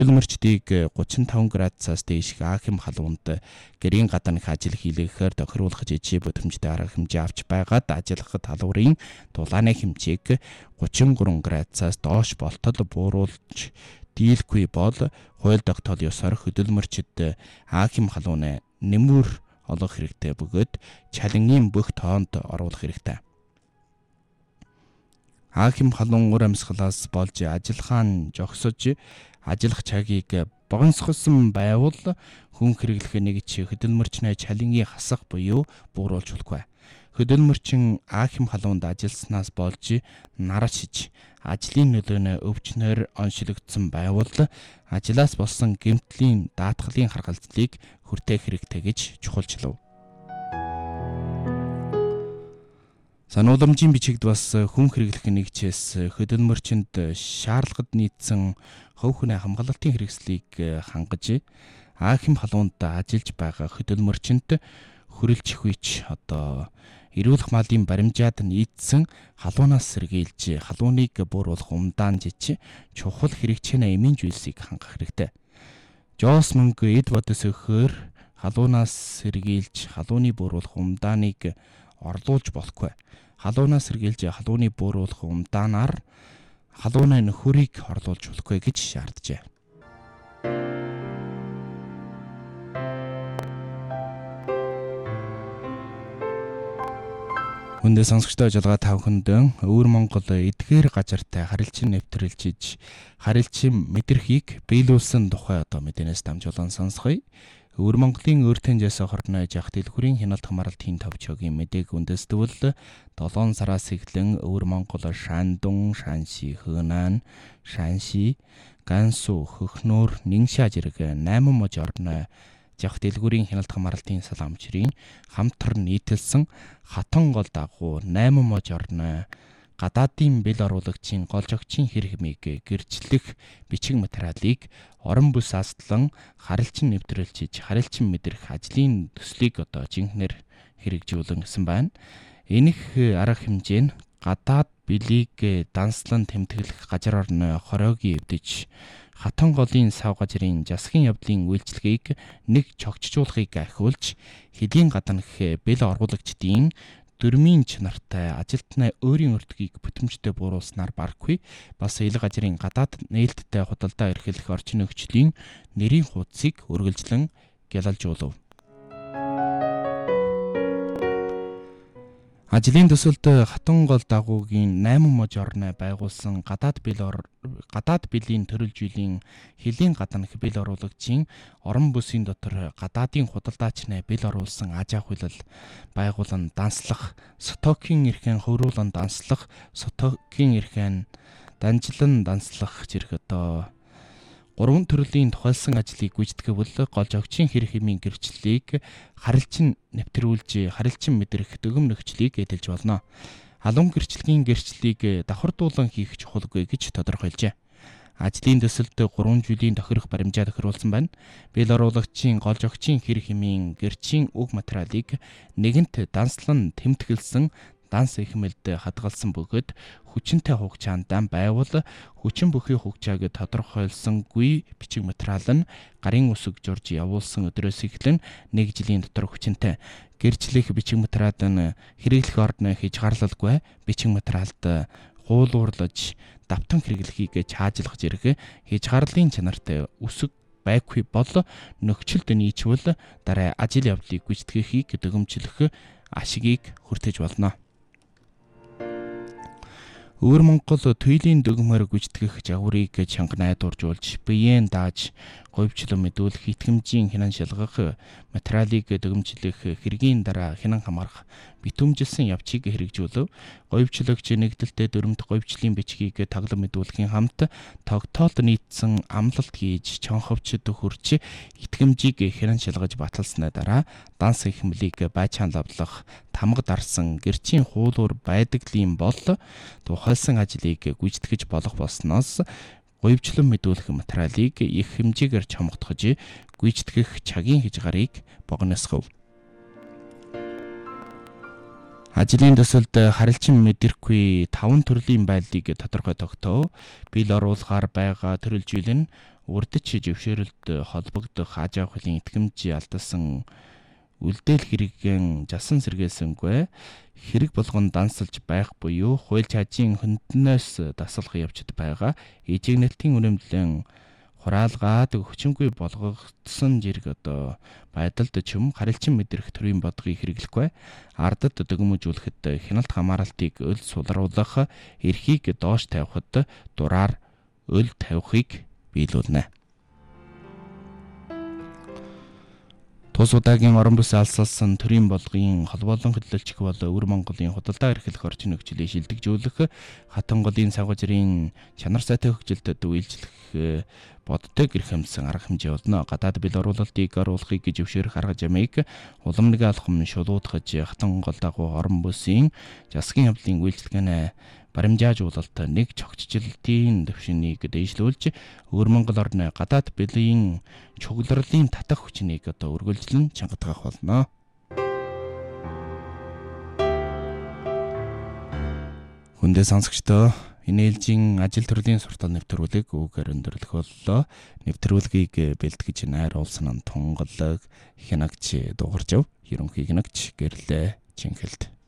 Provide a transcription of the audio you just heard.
Хөдөлмөрчдийг 35 градусаас дээш Аахим халуунд гэрийн гадаах ажил хийлгэхээр тохируулах жижиг бүтээмжтэй арга хэмжээ авч байгаад ажиллах талбарын дулааны хэмжээг 33 градусаас доош болтол бууруулж дийлэхгүй бол хууль тогтоол ёсоор хөдөлмөрчд Аахим халууны нэмүр олох хэрэгтэй бөгөөд чалингийн бүх тоонд оруулах хэрэгтэй. Аахим халуун ур амьсгалаас болж ажиллагаан жогсож ажиллах цагийг богиносгосон байвал хүн хэрэглэх нэгж хөдөлмөрчнөө чалингийн хасах буюу бууруулж болохгүй. Хөдөлмөрчин Аахим халуунд ажилласнаас болж нарашиж ажлын нөлөөнөө өвчнөр оншилогдсон байвал ажлаас болсон гэмтлийн даатгалын харгалзлыг хүртээх хэрэгтэй гэж чухалчлав. Санууламжийн бичигд бас хүн хэрэглэх нэгжээс хөдөлмөрчөнд шаардлагад нийцсэн хувь хүний хамгаалалтын хэрэгслийг хангаж Аахим халуунд ажиллаж байгаа хөдөлмөрчөнд хүрэлцэх үеч эрүүл маалын баримжаад нийцсэн халуунаас сэргийлж халууныг бууруулах умдаанжич чухал хэрэгцээний эмийн зүйлсийг хангах хэрэгтэй. Жоос мөнгө эд бодос өгөхөөр халуунаас сэргийлж халууны бууруулах умдааныг орлуулж болохгүй. Халуунаас сэргийлж халууны бууруулах умдаанаар халууны нөхөрийг орлуулж болохгүй гэж шаарджээ. Хүндээ сонсогчдоо жалгаа тавханд өвөр Монгол эдгээр газартай харилцан нэвтрүүлж харилцан мэдрэхийг биелүүлсэн тухай мэдээнээс дамжуулан сонсгоё. Өвөр Монголын өөртөнжээс хорно жах дэлгүүрийн хяналт хамгаалалтын товчоогийн мэдээг үндэслэвэл 7 сараас эхлэн өвөр Монгол Шандун, Шанси, Хөнан, Шанси, Гансу, Хөхнөр, Нингшаа зэрэг 8 муж орно жах дэлгүүрийн хяналт хамгаалалтын салаамчрын хамтар нийтэлсэн хатан гол дагуу 8 муж орно гадаадын бэл оруулагчийн голжогчийн хэр хэмээг гэрчлэх бичиг материалыг орон бүс астлан харилцан нэвтрүүлж харилцан мэдрэх ажлын төслийг жинхнэр хэрэгжүүлэн гэсэн байна. Энэх арга хэмжээ нь гадаад билийг данслан тэмдэглэх газар орны хороогийн эвдэж хатан голын сав газрын засгийн явдлын үйлчлэгийг нэг чогчжуулахыг ахиулж хэдийн гадаах бэл оруулагчдын дөрмийн чанартай ажилтнаа өөрийн өртгийг бүтэмжтэй бууруулснаар барахгүй бас ил газрын гадаад нээлттэй худалдаа эрхлэх орчин нөхцөлийн нэрийн хуудсыг үргэлжлэн гялалжуулав. Ажлын төсөлд хатан гол дагуугийн 8 муж орны байгуулсан гадаад билийн төрөлжийлэн хэлийн гадаах бэл оруулагчийн орон бүсийн дотор гадаадын худалдаачны бэл оруулсан аж ахуйлал байгуулан данслах, стокийн эрхэн хөврүүлэн данслах, стокийн эрхэн данжлан данслах зэрэг 3 төрлийн тухайлсан ажлыг гүйцэтгэвэл голжогчийн хэр хэмийн гэрчлэлийг харилцан нэвтрүүлж харилцан мэдрэх дөг нөхцөлийг эдэлж болно. Халуун гэрчлэгийн гэрчлэлийг давхардуулан хийх чухалгүй гэж тодорхойлжээ. Ажлын төсөлд 3 жилийн тохирох баримжаа тохируулсан байна. Бэл оруулагчийн голжогчийн хэр хэмийн гэрчийн уг материалыг нэгэнт данслан тэмдэглэсэн данс ихмэлд хадгалсан бөгөөд хүчинтэй хугацаанд байвал хүчин бүхий хугацааг тодорхойлсонгүй бичиг материал нь гарын үсэг журж явуулсан өдрөөс эхлэн 1 жилийн дотор хүчинтэй гэрчлэх бичиг материал нь хэрэглэх орны хязгаарлалгүй бичиг материалд хуулуурлаж давтан хэрэглэхийг чаажилах зэрэг хязгаарлалын чанартай үсэг байхгүй бол нөхцөлд нийцвэл дараа ажил явдлыг гүйцэтгэхийг дөгөмжлөх ашигийг хүртэж болно. Өвөр Монгол туйлын дүгмээр гүйцэтгэх жагварыг чанга найдваржуулж биеэн дааж говьчлон мэдүүлэх итгэмжийн хянан шалгах материалыг дүгмжлэх хэргийн дараа хянан хамаарах битүүмжилсэн явцыг хэрэгжүүлв. Говьчлогч нэгдэлтэй дөрөмт говьчлын бичгийг таглан мэдүүлэхийн хамт тогтоолд нийцсэн амлалт хийж чонховчд хүрч итгэмжийг хянан шалгаж баталсны дараа данс ихмлийг байчаан лавлах тамга дарсан гэрчийн хуулуур байдаглийн бол тухайлсан ажлыг гүйцэтгэж болох болсноос говьчлон мэдүүлэх материалыг их хэмжээгээр чамгтгаж гүйцэтгэх цагийн хязгаарыг богиносгов. Ажлын төсөлд харилцан мэдрэхгүй 5 төрлийн байдлыг тодорхой тогтоов. Бил оруулахаар байгаа төрөлжил нь урдч зөвшөөрөлд холбогдох аж ахуй хөлийн итгэмж алдсан үлдээл хэрэгэн жасан сэргээсэнгүй хэрэг болгон дансалж байх буюу хууль чаажийн хөндлөнөөс дасалах явцад байгаа эжигнэлтийн үнэмлэн хураалгаад хүчингүй болгогдсон зэрэг байдалд чим харилцан мэдрэх төрийн бодгыг хэрэглэхгүй ардад дөгмөжүүлэхэд хяналт хамааралтыг өл сулруулах эрхийг доош тавихад дураар өл тавихыг биелүүлнэ. Тус удаагийн орон бүсийн алсалсан төрийн болгын холбоолон хөдөлгч бол өвөр Монголын худалдаа эрхлэх орчин нөхцөлийг шилдэгжүүлэх хатан голын сагважрын чанар сайтай хөгжилтөд үйлчлэх боддог эрхэмсэн арга хэмжээ болно. Гадаад бил оруулалтыг оруулахыг зөвшөөрөх арга замыг улам нэг алхам шулуудгаж хатан гол дагуу орон бүсийн засгийн явдлын үйлчлэгээ баримжаажуулалт нэг чогтчлтын төвшнийг дэвшлүүлж өвөр Монгол орны гадаад билийн чугларлын татах хүчнийг үргэлжлэн чангатгах болно. Хүндээ сонсогчдоо энэ ээлжийн ажил төрлийн суртал нэвтрүүлэг үгээр өндөрлөх боллоо. Нэвтрүүлгийг бэлтгэж найр уулсан тунгалаг хянагч дугаржав. Ерөнхий хянагч гэрлээ Чинхэлд.